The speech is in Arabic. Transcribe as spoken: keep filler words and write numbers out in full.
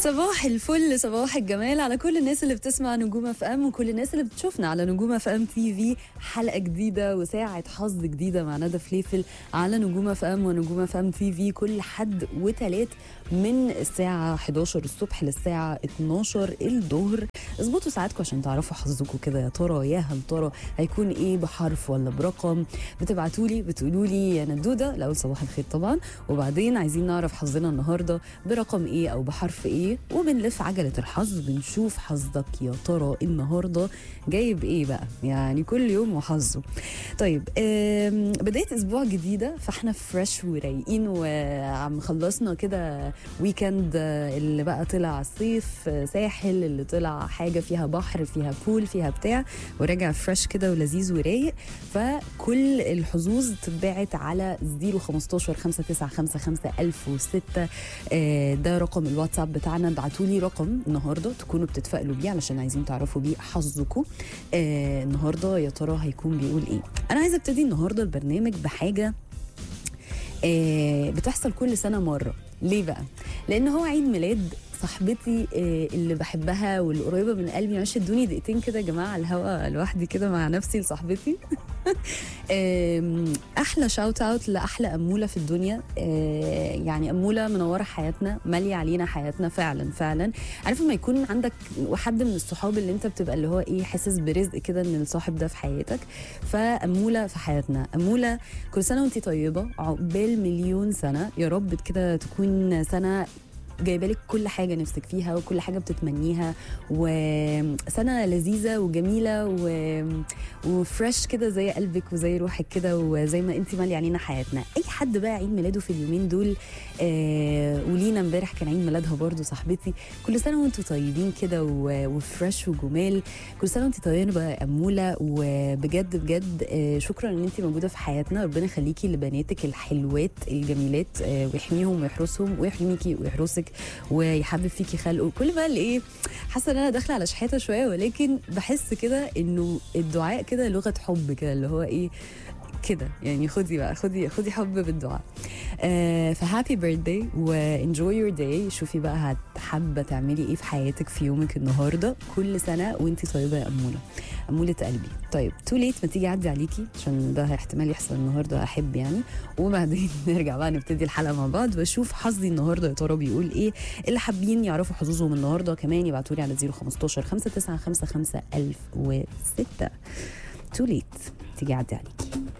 صباح الفل، صباح الجمال على كل الناس اللي بتسمع نجوم اف ام وكل الناس اللي بتشوفنا على نجوم اف ام تي في. حلقه جديده وساعه حظ جديده مع ندى فليفل على نجوم اف ام ونجوم اف ام تي في كل حد وتلات من الساعه حداشر الصبح للساعه اتناشر الظهر. اظبطوا ساعاتكم عشان تعرفوا حظكم كده، يا ترى يا هل ترى هيكون ايه، بحرف ولا برقم؟ بتبعتوا لي بتقولوا لي يا ندوده الاول صباح الخير طبعا، وبعدين عايزين نعرف حظنا النهارده برقم ايه او بحرف ايه، وبنلف عجله الحظ بنشوف حظك يا ترى النهارده جايب ايه بقى، يعني كل يوم وحظه. طيب بدايه اسبوع جديده فاحنا فريش ورايقين وعم خلصنا كده ويكند اللي بقى طلع صيف ساحل، اللي طلع حاجه فيها بحر فيها بول فيها بتاع، وراجع فريش كده ولذيذ ورايق. فكل الحظوظ تبعت على صفر خمستاشر خمسة تسعة خمسة خمسة ألف وستة، ده رقم الواتساب بتاعنا. ابعتوا لي رقم النهارده تكونوا بتتفائلوا بيه علشان عايزين تعرفوا بيه حظكم آه النهارده يا ترى هيكون بيقول ايه. انا عايزه ابتدي النهارده البرنامج بحاجه آه بتحصل كل سنه مره. ليه بقى؟ لان هو عيد ميلاد صاحبتي اللي بحبها واللي قريبه من قلبي. معلش ادوني دقيقتين كده يا جماعه على الهواء لوحدي كده مع نفسي لصاحبتي. احلى شاوت اوت لاحلى اموله في الدنيا، يعني اموله منوره حياتنا ماليه علينا حياتنا فعلا فعلا. عارف لما يكون عندك حد من الصحاب اللي انت بتبقى اللي هو ايه حاسس برزق كده ان الصاحب ده في حياتك، فاموله في حياتنا. اموله كل سنه وانت طيبه، عقبال مليون سنه يا رب كده تكون سنه جايبه لك كل حاجه نفسك فيها وكل حاجه بتتمنيها، وسنه لذيذه وجميله و... وفريش كده زي قلبك وزي روحك كده وزي ما انت مالي علينا حياتنا. اي حد بقى عيد ميلاده في اليومين دول آه ولينا امبارح كان عيد ميلادها برضو صاحبتي، كل سنه وانتم طيبين كده و... وفريش وجمال. كل سنه وانت طيبه يا اموله، وبجد بجد آه شكرا ان انت موجوده في حياتنا. ربنا يخليكي لبناتك الحلوات الجميلات آه ويحميهم ويحرسهم ويحميكي ويحرسك ويحبب فيكي خلقه. كل بقى اللي ايه، حاسه ان انا داخله على شحاته شويه، ولكن بحس كده انه الدعاء كده لغه حب كده اللي هو ايه كده، يعني خدي بقى خدي خدي حب بالدعاء. آه فهابي بيرثداي وانجوي يور داي. شوفي بقى حابه تعملي ايه في حياتك في يومك النهارده. كل سنه وانتي طيبه يا اموله، اموله قلبي. طيب تو ليت ما تيجي اعدي عليكي عشان ده احتمال يحصل النهارده، احب يعني، وبعدين نرجع بقى نبتدي الحلقه مع بعض واشوف حظي النهارده يا ترى بيقول ايه. اللي حابين يعرفوا حظوظهم النهارده كمان يبعتوا لي على صفر خمستاشر خمسة تسعة خمسة خمسة ألف وستة. تو ليت تيجي اعدي عليكي.